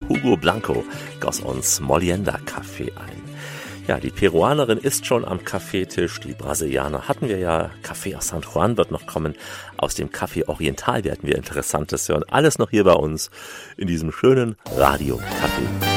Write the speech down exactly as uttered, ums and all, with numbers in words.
Hugo Blanco goss uns Molienda-Kaffee ein. Ja, die Peruanerin ist schon am Kaffeetisch, die Brasilianer hatten wir ja, Kaffee aus San Juan wird noch kommen, aus dem Café Oriental werden wir Interessantes hören. Alles noch hier bei uns in diesem schönen Radio-Café.